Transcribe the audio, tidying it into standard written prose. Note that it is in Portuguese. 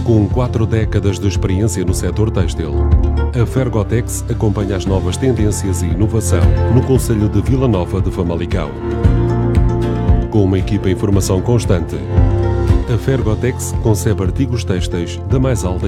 Com 4 décadas de experiência no setor têxtil, a Fergotex acompanha as novas tendências e inovação no concelho de Vila Nova de Famalicão. Com uma equipa em formação constante, a Fergotex concebe artigos têxteis da mais alta